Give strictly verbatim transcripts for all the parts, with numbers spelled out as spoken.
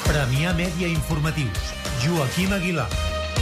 Premià Mèdia Informatius. Joaquim Aguilar.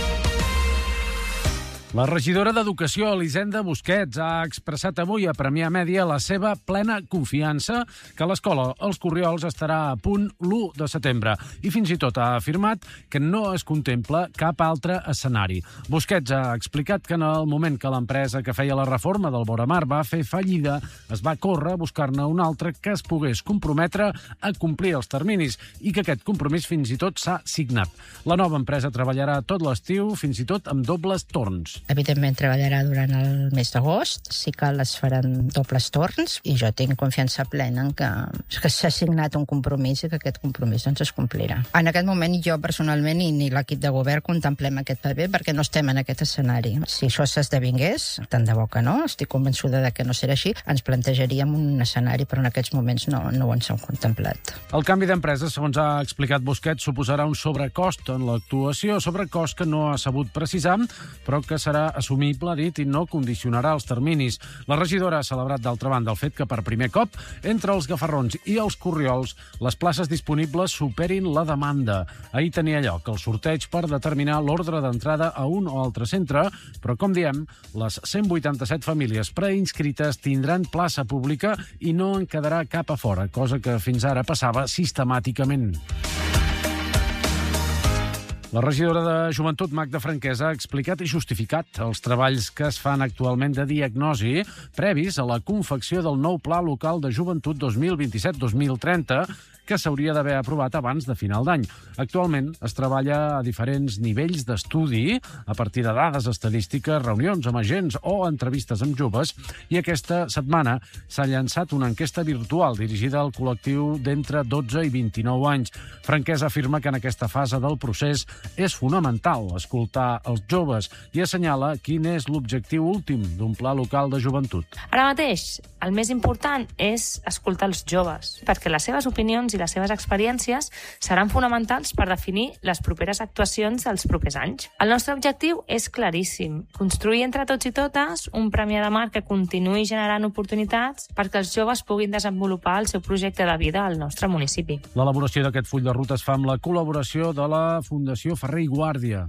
La regidora d'Educació, Elisenda Busquets, ha expressat avui a Premià Mèdia la seva plena confiança que l'escola Els Corriols estarà a punt l'u de setembre i fins i tot ha afirmat que no es contempla cap altre escenari. Busquets ha explicat que en el moment que l'empresa que feia la reforma del Voramar va fer fallida, es va córrer a buscar-ne un altre que es pogués comprometre a complir els terminis i que aquest compromís fins i tot s'ha signat. La nova empresa treballarà tot l'estiu, fins i tot amb dobles torns. Evidentment treballarà durant el mes d'agost, sí que les faran dobles torns i jo tinc confiança plena en que, que s'ha signat un compromís i que aquest compromís doncs, es complirà. En aquest moment jo personalment i ni l'equip de govern contemplem aquest paper perquè no estem en aquest escenari. Si això s'esdevingués, tant de bo que no, estic convençuda de que no serà així, ens plantejaríem un escenari, però en aquests moments no, no ho ens hem contemplat. El canvi d'empresa, segons ha explicat Busquets, suposarà un sobrecost en l'actuació, sobrecost que no ha sabut precisar, però que serà assumible, ha dit, i no condicionarà els terminis. La regidora ha celebrat, d'altra banda, el fet que per primer cop, entre els Gafarrons i els Corriols, les places disponibles superin la demanda. Ahir tenia lloc el sorteig per determinar l'ordre d'entrada a un o altre centre, però, com diem, les cent vuitanta-set famílies preinscrites tindran plaça pública i no en quedarà cap a fora, cosa que fins ara passava sistemàticament. La regidora de Joventut, Magda Franquesa, ha explicat i justificat els treballs que es fan actualment de diagnosi previs a la confecció del nou Pla Local de Joventut dos mil vint-i-set dos mil trenta, que s'hauria d'haver aprovat abans de final d'any. Actualment es treballa a diferents nivells d'estudi, a partir de dades estadístiques, reunions amb agents o entrevistes amb joves, i aquesta setmana s'ha llançat una enquesta virtual dirigida al col·lectiu d'entre dotze i vint-i-nou anys. Franquesa afirma que en aquesta fase del procés és fonamental escoltar els joves i assenyala quin és l'objectiu últim d'un pla local de joventut. Ara mateix, el més important és escoltar els joves, perquè les seves opinions i les seves experiències seran fonamentals per definir les properes actuacions dels propers anys. El nostre objectiu és claríssim, construir entre tots i totes un Premià de Mar que continuï generant oportunitats perquè els joves puguin desenvolupar el seu projecte de vida al nostre municipi. L'elaboració d'aquest full de ruta es fa amb la col·laboració de la Fundació Ferrer i Guàrdia.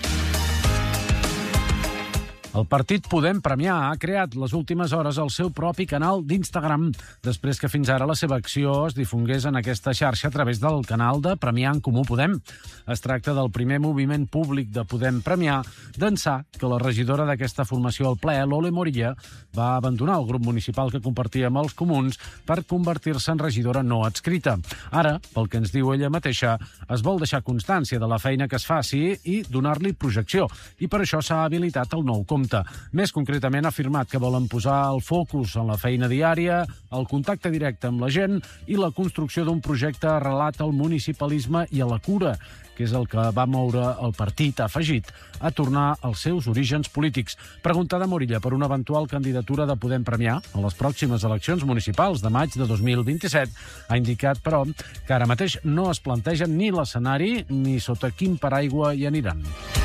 El partit Podem Premià ha creat les últimes hores el seu propi canal d'Instagram, després que fins ara la seva acció es difongués en aquesta xarxa a través del canal de Premià en Comú Podem. Es tracta del primer moviment públic de Podem Premià d'ençà que la regidora d'aquesta formació al ple, l'Ole Morilla, va abandonar el grup municipal que compartia amb els comuns per convertir-se en regidora no adscrita. Ara, pel que ens diu ella mateixa, es vol deixar constància de la feina que es faci i donar-li projecció, i per això s'ha habilitat el nou compte. Més concretament, ha afirmat que volen posar el focus en la feina diària, el contacte directe amb la gent i la construcció d'un projecte arrelat al municipalisme i a la cura, que és el que va moure el partit, ha afegit, a tornar als seus orígens polítics. Preguntada a Morilla per una eventual candidatura de Podem Premià a les pròximes eleccions municipals de maig de dos mil vint-i-set, ha indicat, però, que ara mateix no es plantegen ni l'escenari ni sota quin paraigua hi aniran.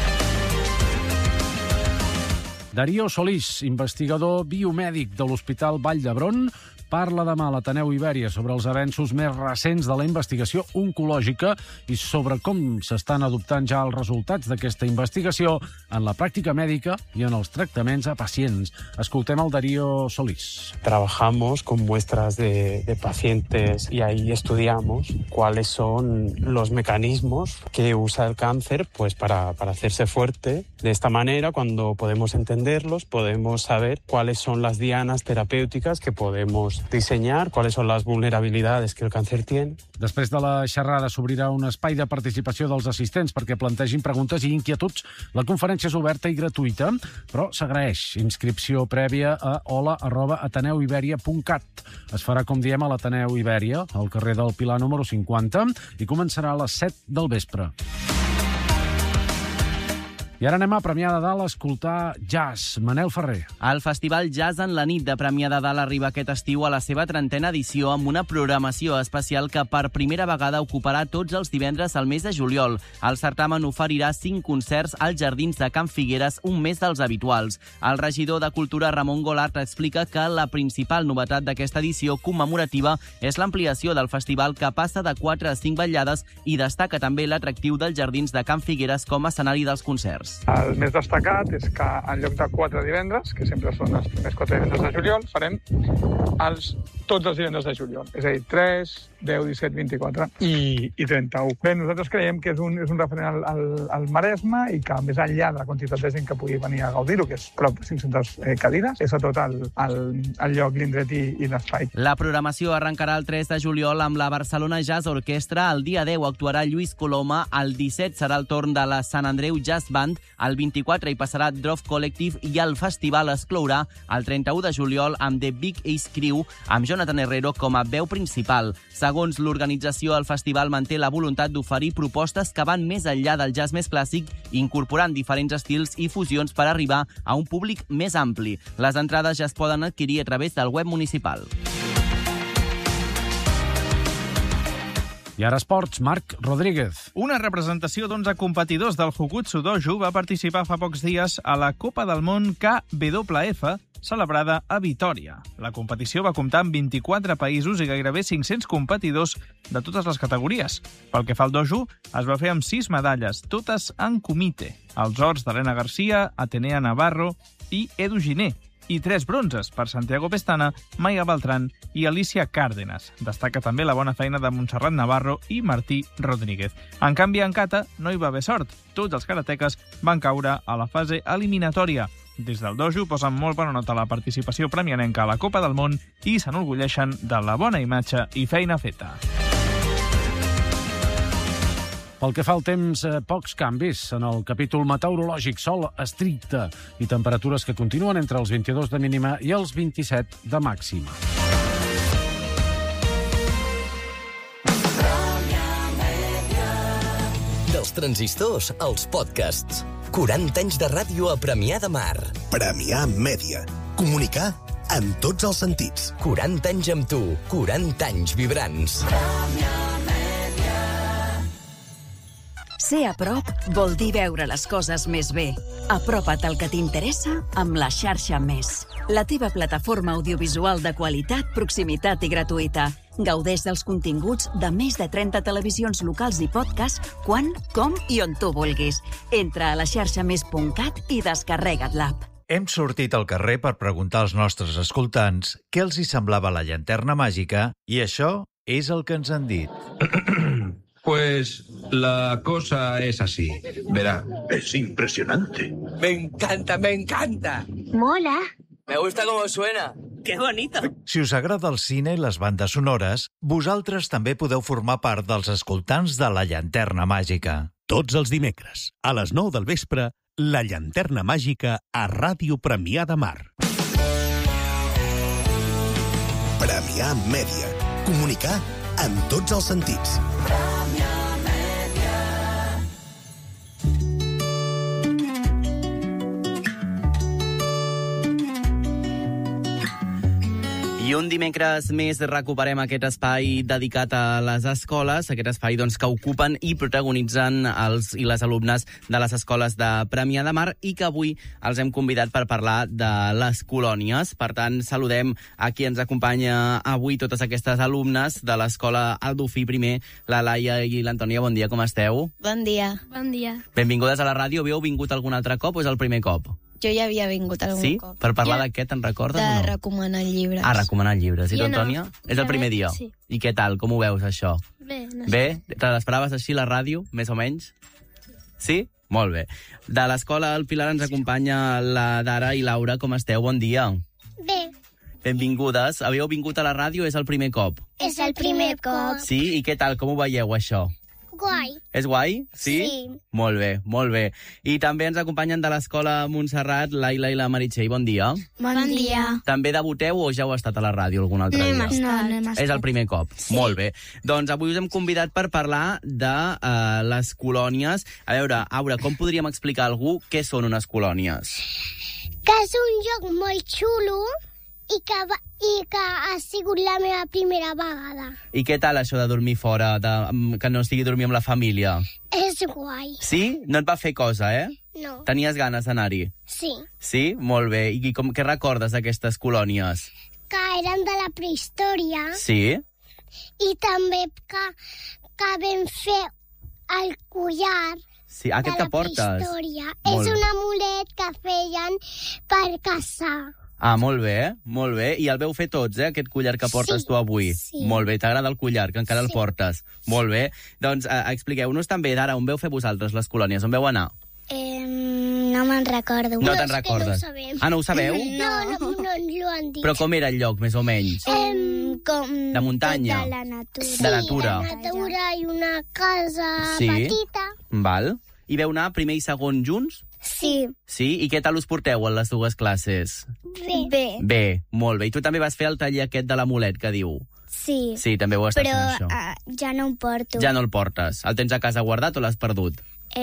Darío Solís, investigador biomèdic de l'Hospital Vall d'Hebron, parla demà a l'Ateneu Ibèria sobre els avenços més recents de la investigació oncològica i sobre com s'estan adoptant ja els resultats d'aquesta investigació en la pràctica mèdica i en els tractaments a pacients. Escoltem el Darío Solís. Trabajamos con muestras de, de pacientes y ahí estudiamos cuáles son los mecanismos que usa el cáncer pues para, para hacerse fuerte. De esta manera, cuando podemos entenderlos, podemos saber cuáles son las dianas terapéuticas que podemos diseñar, cuáles son las vulnerabilidades que el cáncer tiene. Després de la xerrada s'obrirà un espai de participació dels assistents perquè plantegin preguntes i inquietuds. La conferència és oberta i gratuïta, però s'agraeix inscripció prèvia a hola arroba ateneu ibèria punt cat. Es farà, com diem, a l'Ateneu Ibèria, al carrer del Pilar número cinquanta, i començarà a les set del vespre. I ara anem a Premià de Dalt a escoltar jazz. Manel Ferrer. El Festival Jazz en la nit de Premià de Dalt arriba aquest estiu a la seva trentena edició amb una programació especial que per primera vegada ocuparà tots els divendres al mes de juliol. El certamen oferirà cinc concerts als Jardins de Can Figueres, un més dels habituals. El regidor de Cultura, Ramon Golart, explica que la principal novetat d'aquesta edició commemorativa és l'ampliació del festival, que passa de quatre a cinc vetllades, i destaca també l'atractiu dels Jardins de Can Figueres com a escenari dels concerts. El més destacat és que en lloc de quatre divendres, que sempre són els primers quatre divendres de juliol, farem els, tots els divendres de juliol. És a dir, tres, deu, disset, vint-i-quatre i, i trenta-u. Bé, nosaltres creiem que és un, és un referent al, al, al Maresme i que, més enllà de la quantitat de gent que pugui venir a gaudir-ho, que és prop de cinc-centes eh, cadires, és a tot el, el, el lloc, l'indret i, i l'espai. La programació arrencarà el tres de juliol amb la Barcelona Jazz Orquestra. El dia deu actuarà Lluís Coloma, el disset serà el torn de la Sant Andreu Jazz Band, el vint-i-quatre hi passarà Drove Collective i el festival es clourà el trenta-u de juliol amb The Big Ace Crew, amb Jonathan Herrero com a veu principal. Segons l'organització, el festival manté la voluntat d'oferir propostes que van més enllà del jazz més clàssic, incorporant diferents estils i fusions per arribar a un públic més ampli. Les entrades ja es poden adquirir a través del web municipal. I ara esports, Marc Rodríguez. Una representació d'onze competidors del Jujutsu Dojo va participar fa pocs dies a la Copa del Món K W F, celebrada a Vitòria. La competició va comptar amb vint-i-quatre països i gairebé cinc-cents competidors de totes les categories. Pel que fa al dojo, es va fer amb sis medalles, totes en comitè. Els ors d'Helena Garcia, Atenea Navarro i Edu Giner, i tres bronzes per Santiago Pestana, Maiga Beltrán i Alicia Cárdenas. Destaca també la bona feina de Montserrat Navarro i Martí Rodríguez. En canvi, en kata no hi va haver sort. Tots els karateques van caure a la fase eliminatòria. Des del dojo posen molt bona nota la participació premianenca a la Copa del Món i s'enorgulleixen de la bona imatge i feina feta. Pel que fa al temps, eh, pocs canvis. En el capítol meteorològic, sol estricte i temperatures que continuen entre els vint-i-dos de mínima i els vint-i-set de màxima. Dels transistors als podcasts. quaranta anys de ràdio a Premià de Mar. Premià Mèdia. Comunicar en tots els sentits. quaranta anys amb tu. quaranta anys vibrants. Ser a prop vol dir veure les coses més bé. Apropa't al que t'interessa amb la xarxa Més. La teva plataforma audiovisual de qualitat, proximitat i gratuïta. Gaudeix dels continguts de més de trenta televisions locals i podcasts quan, com i on tu vulguis. Entra a la xarxa més punt cat i descarrega't l'app. Hem sortit al carrer per preguntar als nostres escoltants què els hi semblava la llanterna màgica i això és el que ens han dit. Pues la cosa es así. Verá. Es impresionante. Me encanta, me encanta. Mola. Me gusta cómo suena. ¡Qué bonito! Si us agrada el cine i les bandes sonores, vosaltres també podeu formar part dels escoltants de La Llanterna Màgica. Tots els dimecres, a les nou del vespre, La Llanterna Màgica a Ràdio Premià de Mar. Premià Mèdia. Comunicar en tots els sentits. I un dimecres més recuperem aquest espai dedicat a les escoles, aquest espai doncs, que ocupen i protagonitzen els i les alumnes de les escoles de Premià de Mar i que avui els hem convidat per parlar de les colònies. Per tant, saludem a qui ens acompanya avui, totes aquestes alumnes de l'escola Aldofí. Primer, la Laia i l'Antònia, bon dia, com esteu? Bon dia. Bon dia. Benvingudes a la ràdio. Havíeu vingut algun altre cop o és el primer cop? Jo ja havia vingut algun sí? cop. Per parlar ja... de què, te'n recordes de o no? recomanar llibres. Ah, recomanar llibres. I tu, no. Antònia? És el primer dia? Sí. I què tal? Com ho veus, això? Bé, no sé. Bé? Te l'esperaves així, la ràdio, més o menys? Sí? Molt bé. De l'escola El Pilar ens acompanya la Dara i Laura. Com esteu? Bon dia. Bé. Benvingudes. Havíeu vingut a la ràdio? És el primer cop? És el primer cop. Sí? I què tal? Com ho veieu, això? Guai. És guai? Sí? Sí. Molt bé, molt bé. I també ens acompanyen de l'Escola Montserrat, l'Aila i la Meritxell. Bon dia. Bon dia. També debuteu o ja heu estat a la ràdio algun altre No hem dia? estat. No, no hem estat. És el primer cop. Sí. Molt bé. Doncs avui us hem convidat per parlar de uh, les colònies. A veure, Aura, com podríem explicar a algú què són unes colònies? Que és un joc molt xulo i que, va, i que ha sigut la meva primera vegada. I què tal això de dormir fora, de, que no estigui dormir amb la família? És guai. Sí? No et va fer cosa, eh? No. Tenies ganes d'anar-hi? Sí. Sí? Molt bé. I com, què recordes d'aquestes colònies? Que eren de la prehistòria. Sí? I també que, que vam fer el collar Sí, aquest de que la portes. prehistòria. Molt És bé. un amulet que feien per caçar. Ah, molt bé, molt bé. I el veu fer tots, eh, aquest collar que portes Sí, tu avui. sí. Molt bé, t'agrada el collar, que encara Sí. el portes. Molt bé. Doncs eh, expliqueu-nos també d'ara on veu fer vosaltres les colònies, on veu anar? Eh, no me'n recordo. No te'n recordes? Ah, no ho sabeu? No, no, no ens ho han dit. Però com era el lloc, més o menys? Em, com... De muntanya? De la natura. De natura. Sí, de natura i una casa Sí. petita. Val. I veu anar primer i segon junts? Sí. Sí? I què tal us porteu en les dues classes? Bé. Bé. Bé, molt bé. I tu també vas fer el taller aquest de l'amulet que diu? Sí. Sí, també ho estàs Però fent, això. uh, ja no em porto. Ja no el portes. El tens a casa guardat o l'has perdut?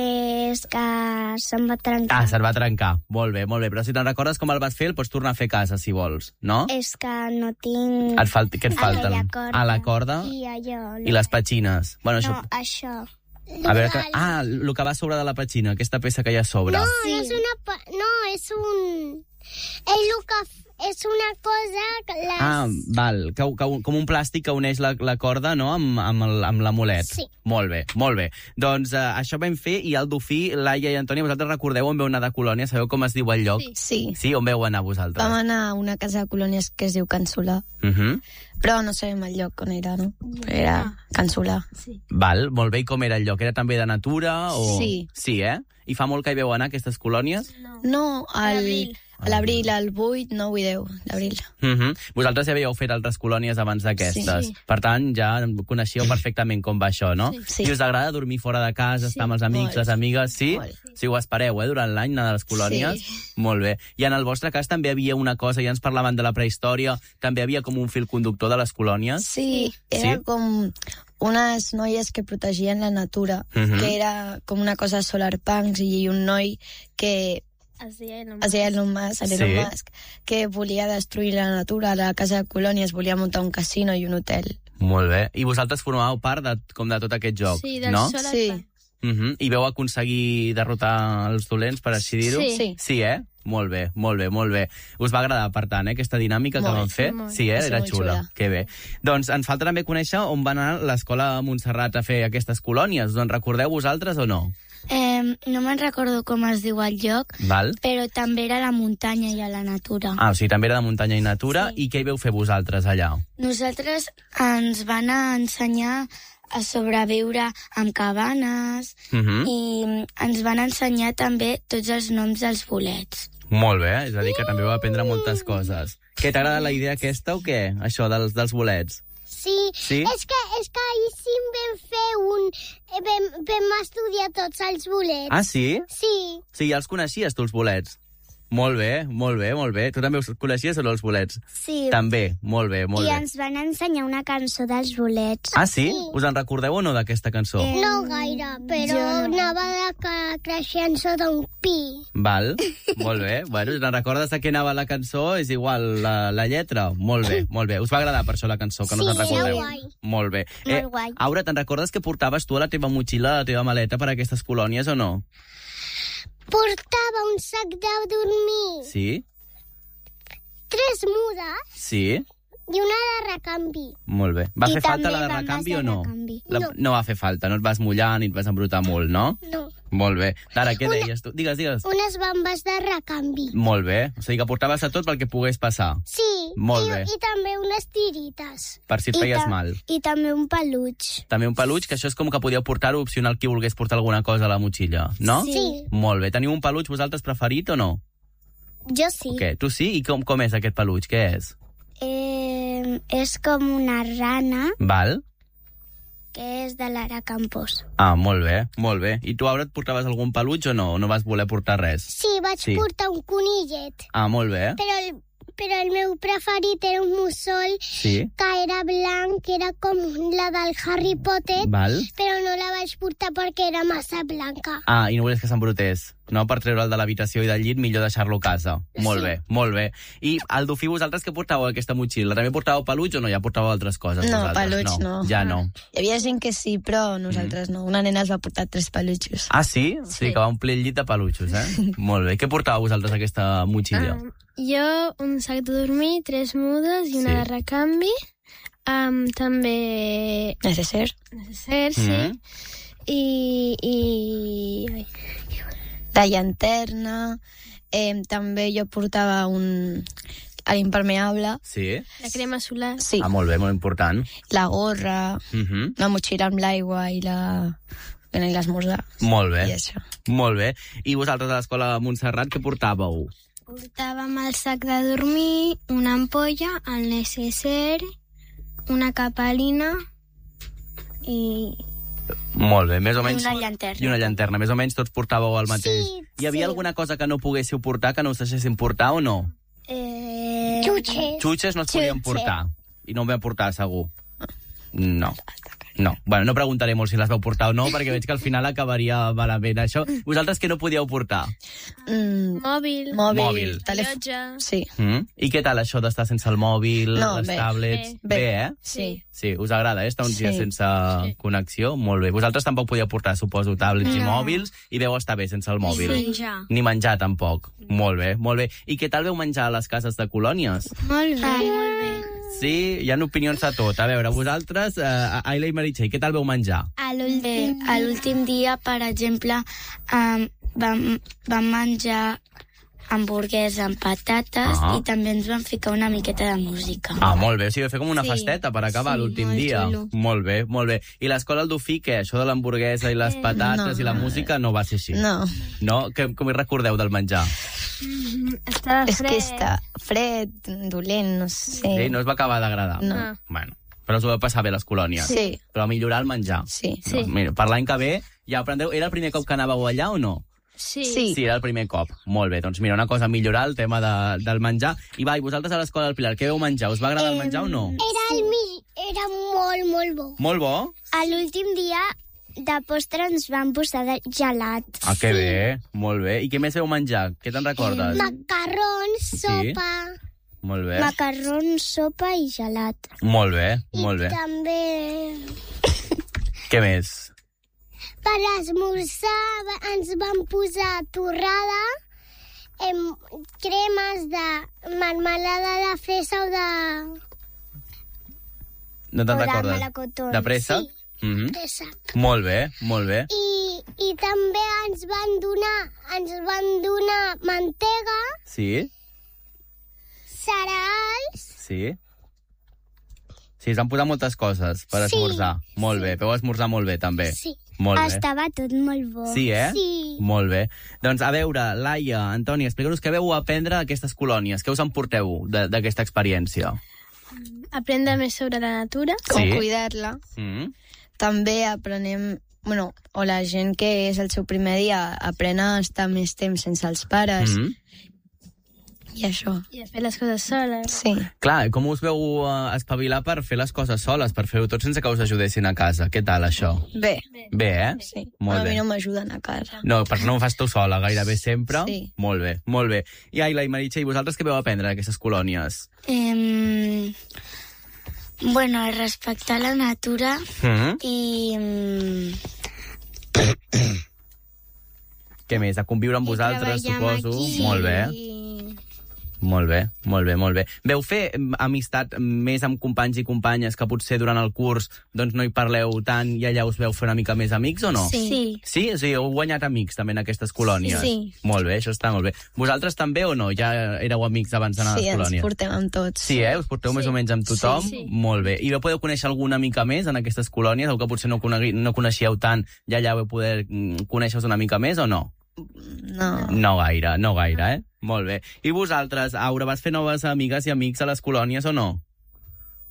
És que se'm va trencar. Ah, se't va trencar. Molt bé, molt bé. Però si te'n recordes com el vas fer, el pots tornar a fer a casa, si vols, no? És que no tinc... Et falta, què et falten? Aquella corda. Ah, la corda I allò... i les petxines. Bueno, No, això... això. A veure, que... ah, el que va a sobre de la petxina, aquesta peça que hi ha a sobre. No, sí. no és una... pa- No, és un... És el que... f- És una cosa que les... Ah, val, que, que, com un plàstic que uneix la, la corda, no?, amb, amb, el, amb l'amulet. Sí. Molt bé, molt bé. Doncs uh, això vam fer, i el Dofí, Laia i Antònia, vosaltres recordeu on veu anar de colònia? Sabeu com es diu el lloc? Sí. Sí, on veu anar vosaltres? Vam anar a una casa de colònies que es diu Can Solà, Uh -huh. però no sabem el lloc on era, no? Era Can Solà. Sí. Val, molt bé. I com era el lloc? Era també de natura? O... Sí. Sí, eh? I fa molt que hi veu anar, aquestes colònies? No, al, a l'abril, al vuit, nou i deu d'abril. Uh -huh. Vosaltres ja havíeu fet altres colònies abans d'aquestes. Sí. Per tant, ja coneixíeu perfectament com va això, no? Sí. I us agrada dormir fora de casa, Sí. estar amb els amics, Molt. les amigues? Sí? Molt. Sí, ho espereu, eh, durant l'any, anar a les colònies? Sí. Molt bé. I en el vostre cas també hi havia una cosa, ja ens parlaven de la prehistòria, també hi havia com un fil conductor de les colònies? Sí, era Sí? com unes noies que protegien la natura, Mhm. que era com una cosa de solar punks, i un noi que Es deia Elon es deia Elon Musk, Elon Sí. Musk, que volia destruir la natura. A la casa de colònies volia muntar un casino i un hotel. Molt bé. I vosaltres formàveu part de, com de tot aquest joc, Sí, del no? solar Sí. Uh -huh. I veu aconseguir derrotar els dolents, per així dir-ho? Sí. Sí. Sí, eh? Molt bé, molt bé, molt bé. Us va agradar, per tant, eh, aquesta dinàmica que Molt, vam fer? molt. Sí, eh? Va ser Era molt xula. xula. Que bé. Doncs ens falta també conèixer on va anar l'Escola Montserrat a fer aquestes colònies. Doncs recordeu vosaltres o no? Eh, no me'n recordo com es diu el lloc, Val? però també era a la muntanya i a la natura. Ah, o sigui, també era de muntanya i natura. Sí. I què hi veu fer vosaltres allà? Nosaltres ens van a ensenyar a sobreviure amb cabanes Uh -huh. i ens van ensenyar també tots els noms dels bolets. Molt bé, és a dir, que també va aprendre moltes coses. Què, t'agrada la idea aquesta o què, això dels, dels bolets? Sí, Sí? És, que, és que ahir sí vam fer un... eh, Vam, vam estudiar tots els bolets. Ah, sí? Sí, Sí, ja els coneixies, tu, els bolets? Molt bé, molt bé, molt bé. Tu també els coneixies o no, els bolets? sí. També, molt bé, molt I bé. ens van ensenyar una cançó dels bolets. Ah, sí? Us en recordeu o no d'aquesta cançó? Eh, no gaire, però anava de que creixien sota un pi. Val, molt bé. Bueno, si te'n recordes de què anava la cançó, és igual la, la lletra. Molt bé, molt bé. Us va agradar per això la cançó, que no Sí, se'n recordeu? era guai. Molt bé. Molt guai. Aura, te'n recordes que portaves tu a la teva motxilla, a la teva maleta per a aquestes colònies o no? Portava un sac de dormir, Sí? tres mudes Sí? i una de recanvi. Molt bé. Va I fer falta també la de van recanvi vas o de no? recanvi. La, No. no va fer falta, no et vas mullar ni et vas embrutar molt, no? No. Molt bé. Ara, què Una- deies tu? Digues, digues. Unes bambes de recanvi. Molt bé. O sigui que portaves a tot pel que pogués passar. Sí, Molt i, bé. i també unes tirites. Per si et I feies ta- mal. I també un peluig. També un peluig, que això és com que podíeu portar-ho opcional qui volgués portar alguna cosa a la motxilla, no? Sí. Molt bé. Teniu un peluig vosaltres preferit o no? Jo sí. Què? Tu sí? I com, com és aquest peluig? Què és? Eh, és com una rana Val? que és de l'Ara Campos. Ah, molt bé, molt bé. I tu, Aura, et portaves algun peluig o no? O no vas voler portar res? Sí, vaig sí. portar un conillet. Ah, molt bé. Però el, però el meu preferit era un mussol sí. que era blanc, que era com la del Harry Potter, Val. però no la vaig portar perquè era massa blanca. Ah, i no volies que s'embrutés. No, per treure'l de l'habitació i del llit, millor deixar-lo a casa. Molt sí. bé, molt bé. I al Dofí, vosaltres què portàveu aquesta motxilla? També portàveu peluig o no? Ja portàveu altres coses? No, vosaltres? peluig no. no. Ja no. Hi havia gent que sí, però nosaltres mm. no. Una nena es va portar tres pelutxos. Ah, sí? Sí, sí que va omplir el llit de pelutxos, eh? Molt bé. Què portàveu vosaltres aquesta motxilla? Um, jo, un sac de dormir, tres mudes i una sí. de recanvi. Um, també... Necesser. Necesser, sí. Mm. I... i... Ai. La llanterna, eh, també jo portava un l'impermeable. Sí? La crema solar. Sí. Ah, molt bé, molt important. La gorra, uh-huh. la motxilla amb l'aigua i la... i l'esmorzar. Molt bé. I això. Molt bé. I vosaltres a l'escola de Montserrat què portàveu? Portàvem el sac de dormir, una ampolla, el necesser, una capelina i... Molt bé, més o menys... I una llanterna. I una llanterna. Més o menys tots portàveu el mateix. Sí, Hi havia sí. alguna cosa que no poguéssiu portar, que no us deixessin portar o no? Eh... Xutxes. Xutxes no es podien portar. I no en vam portar, segur. No. No. Bueno, no preguntaré molt si les vau portar o no, perquè veig que al final acabaria malament això. Vosaltres què no podíeu portar? Mm, mòbil. Mòbil. Mòbil. Rellotge. Sí. Mm? I què tal això d'estar sense el mòbil, no, les bé. tablets? Bé. Bé, eh? Sí. Sí, us agrada, eh? Estar uns sí. dies sense sí. connexió? Molt bé. Vosaltres tampoc podíeu portar, suposo, tablets no. i mòbils, i veu estar bé sense el mòbil. Ni menjar. Ni menjar, tampoc. Molt bé, molt bé. I què tal veu menjar a les cases de colònies? Molt bé, molt bé. Sí, hi ha opinions a tot. A veure, vosaltres, eh, Aila i Meritxell, què tal veu menjar? A l'últim dia, per exemple, um, vam, vam menjar hamburguesa amb patates ah. i també ens van ficar una miqueta de música. Ah, molt bé. O sigui, va fer com una sí. festeta per acabar sí, l'últim dia. Xulo. Molt bé, molt bé. I l'escola al Dofí, què? Això de l'hamburguesa i les patates no. i la música no va ser així? No. No? Que, com hi recordeu del menjar? Mm, estava fred. És que està fred, dolent, no sé. Sí, no es va acabar d'agradar? No. Bueno, però us ho va passar bé les colònies. Sí. Però a millorar el menjar. Sí. No, sí. Mira, per l'any que ve ja aprendreu... Era el primer cop que anàveu allà o no? Sí. Sí. Sí, era el primer cop. Molt bé, doncs mira, una cosa, millorar el tema de, del menjar. I va, i vosaltres a l'escola del Pilar, què veu menjar? Us va agradar el menjar o no? Era, el mi... era molt, molt bo. Molt bo? A l'últim dia de postre ens van posar de gelat. Ah, que bé, molt bé. I què més veu menjar? Què te'n recordes? Eh, macarrons, sopa... Sí? Molt bé. Macarrons, sopa i gelat. Molt bé, molt bé. I també... Què més? Per esmorzar ens van posar torrada, em, cremes de marmelada de fresa o de... No te'n o recordes? de melocotón. De préssec? Sí, mm -hmm. préssec. Molt bé, molt bé. I, I també ens van donar, ens van donar mantega, Sí? cereals... Sí? Sí, es van posar moltes coses per Sí, esmorzar. Molt bé, veu esmorzar molt bé, també. Sí. Molt bé. Estava tot molt bo. Sí, eh? Sí. Molt bé. Doncs, a veure, Laia, Antoni, explica-nos què veu aprendre a aquestes colònies. Què us en porteu d'aquesta experiència? Aprendre més sobre la natura. Com Sí. cuidar-la. Mm. També aprenem... Bueno, o la gent que és el seu primer dia aprèn a estar més temps sense els pares. Mm. I això. I a fer les coses soles. Sí. Clar, com us veu uh, espavilar per fer les coses soles, per fer-ho tot sense que us ajudessin a casa? Què tal, això? Bé. Bé, eh? Sí. Molt a bé. mi no m'ajuden a casa. No, perquè no ho fas tu sola, gairebé sempre. Sí. Molt bé, molt bé. I Aila i Meritxell, vosaltres què veu aprendre d'aquestes colònies? Eh, bueno, a respectar la natura Mm. i... mm, Què més? A conviure amb vosaltres, treballar suposo. aquí. Molt bé. I... Molt bé, molt bé, molt bé. Veu fer mm, amistat més amb companys i companyes que potser durant el curs doncs no hi parleu tant i allà us veu fer una mica més amics o no? Sí. Sí? O sigui, heu guanyat amics també en aquestes colònies? Sí. Molt bé, això està molt bé. Vosaltres també o no? Ja éreu amics abans d'anar a Sí, les ens colònies? portem amb tots. Sí, eh? Us porteu Sí. més o menys amb tothom? Sí, sí. Molt bé. I vau poder conèixer alguna mica més en aquestes colònies? O que potser no, conegui, no coneixíeu tant i allà vau poder mm, conèixer-vos una mica més o no? No. No gaire, no gaire, eh? Molt bé. I vosaltres, Aura, vas fer noves amigues i amics a les colònies o no?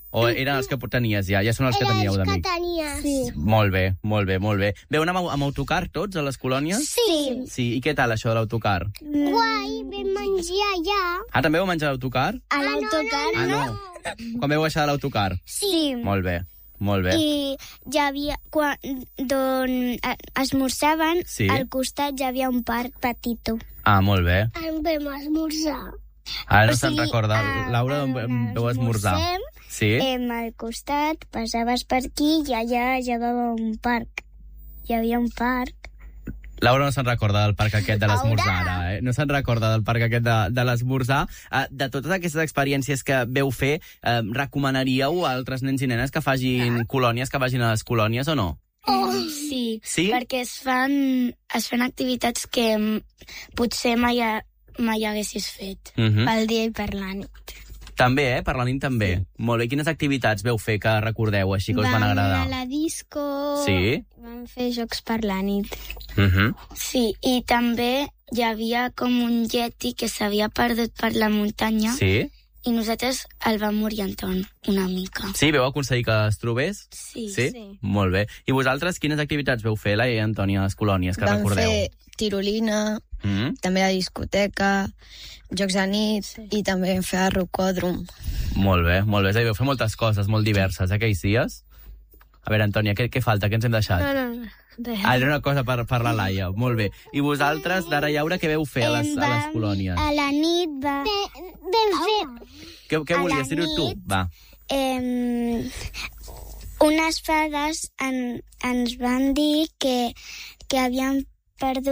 O eren els que tenies ja? Ja són els que teníeu Era els que d'amics. tenia. Sí. Molt bé, molt bé, molt bé. Veu anar amb, amb autocar tots a les colònies? Sí. Sí, i què tal això de l'autocar? Guai, vam menjar allà. Ah, també vau menjar a l'autocar? A l'autocar Ah, no. Quan veu baixar de l'autocar? Sí. Molt bé, molt bé. I hi havia... Quan, d'on esmorzaven, Sí. al costat hi havia un parc petitó. Ah, molt bé. En vam esmorzar. Ara no O se'n sigui, recorda. a- Laura, on veu esmorzar? Esmorzem, Sí? em, al costat, passaves per aquí i allà hi havia un parc. Hi havia un parc. Laura no se'n recorda del parc aquest de l'esmorzar, ara, eh? No se'n recorda del parc aquest de, de l'esmorzar. Uh, de totes aquestes experiències que veu fer, uh, recomanaríeu a altres nens i nenes que facin colònies, que vagin a les colònies o no? Oh. Sí, Sí? perquè es fan, es fan activitats que mm, potser mai, ha- mai haguessis fet. Mhm. Pel dia i per la nit. També, eh? Per la nit també. Molt bé. Quines activitats veu fer que recordeu així que us van Vam agradar? anar a la disco, Sí? vam fer jocs per la nit. Mhm. Sí, i també hi havia com un yeti que s'havia perdut per la muntanya Sí? i nosaltres el vam orientar un- una mica. Sí, veu aconseguir que es trobés? Sí, Sí? sí. Molt bé. I vosaltres, quines activitats veu fer, Laia i Antònia, a les colònies, que Vam recordeu? fer tirolina, Mm? també a discoteca, jocs de nit sí. i també vam fer a rocòdrom. Molt bé, molt bé. És a dir, veu fer moltes coses molt diverses, eh, aquells dies? A veure, Antònia, què, què falta? Què ens hem deixat? No, no, no. Res. Ah, era una cosa per, per la Laia. Molt bé. I vosaltres, d'ara i Aura, què veu fer a les, a les colònies? A la nit va... Vam fer... Què, què a la volies dir-ho tu? nit. Va. Eh, unes fades en, ens van dir que, que havien perdut